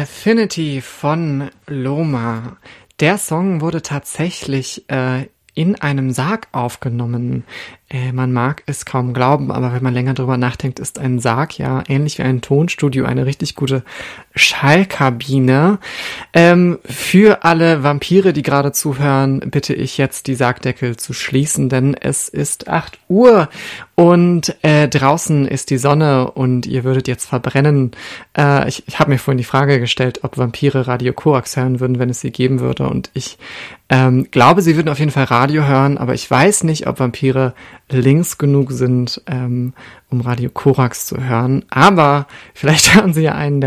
Affinity von Loma. Der Song wurde tatsächlich in einem Sarg aufgenommen. Man mag es kaum glauben, aber wenn man länger drüber nachdenkt, ist ein Sarg ja ähnlich wie ein Tonstudio eine richtig gute Schallkabine. Für alle Vampire, die gerade zuhören, bitte ich jetzt die Sargdeckel zu schließen, denn es ist 8 Uhr und draußen ist die Sonne und ihr würdet jetzt verbrennen. Ich habe mir vorhin die Frage gestellt, ob Vampire Radio Korax hören würden, wenn es sie geben würde, und ich glaube, sie würden auf jeden Fall Radio hören, aber ich weiß nicht, ob Vampire links genug sind, um Radio Korax zu hören. Aber vielleicht hören sie ja einen